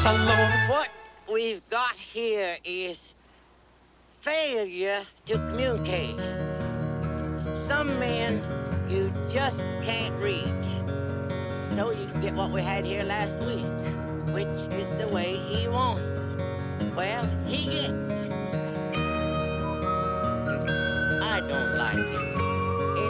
my Lord. What we've got here is failure to communicate. Some men you just can't reach. So you get what we had here last week, which is the way he wants it. Well, he gets it. I don't like it.